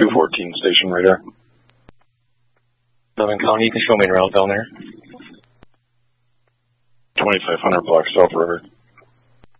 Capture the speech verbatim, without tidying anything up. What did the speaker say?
two fourteen station radar. Southern County, you can show me around down there. twenty-five hundred block South River.